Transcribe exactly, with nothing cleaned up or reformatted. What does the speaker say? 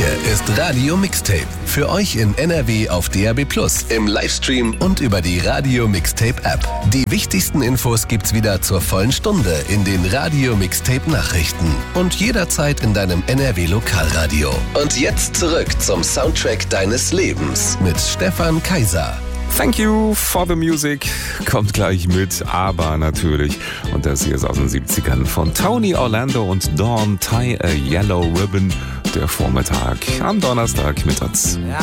Hier ist Radio Mixtape. Für euch in N R W auf D A B plus, im Livestream und über die Radio Mixtape App. Die wichtigsten Infos gibt's wieder zur vollen Stunde in den Radio Mixtape Nachrichten und jederzeit in deinem N R W Lokalradio. Und jetzt zurück zum Soundtrack deines Lebens mit Stefan Kaiser. Thank you for the music. Kommt gleich mit, aber natürlich. Und das hier ist aus den siebzigern von Tony Orlando und Dawn, Tie a Yellow Ribbon. Der Vormittag am Donnerstag mittags. I